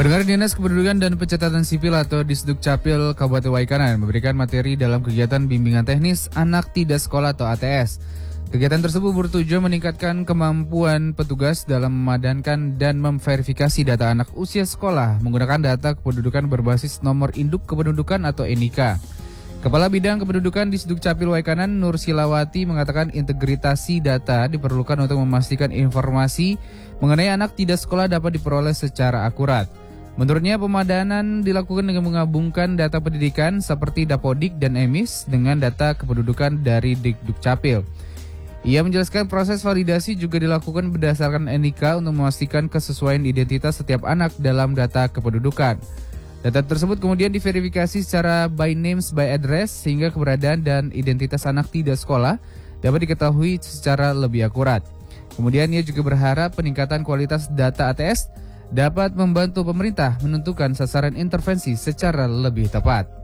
Pendengar, Dinas Kependudukan dan Pencatatan Sipil atau Disdukcapil Kabupaten Waikanan memberikan materi dalam kegiatan bimbingan teknis anak tidak sekolah atau ATS. Kegiatan tersebut bertujuan meningkatkan kemampuan petugas dalam memadankan dan memverifikasi data anak usia sekolah menggunakan data kependudukan berbasis nomor induk kependudukan atau NIK. Kepala Bidang Kependudukan Disdukcapil Waikanan, Nur Silawati, mengatakan integritasi data diperlukan untuk memastikan informasi mengenai anak tidak sekolah dapat diperoleh secara akurat. Menurutnya, pemadanan dilakukan dengan menggabungkan data pendidikan seperti Dapodik dan EMIS dengan data kependudukan dari Disdukcapil. Ia menjelaskan proses validasi juga dilakukan berdasarkan NIK untuk memastikan kesesuaian identitas setiap anak dalam data kependudukan. Data tersebut kemudian diverifikasi secara by names by address sehingga keberadaan dan identitas anak tidak sekolah dapat diketahui secara lebih akurat. Kemudian ia juga berharap peningkatan kualitas data ATS dapat membantu pemerintah menentukan sasaran intervensi secara lebih tepat.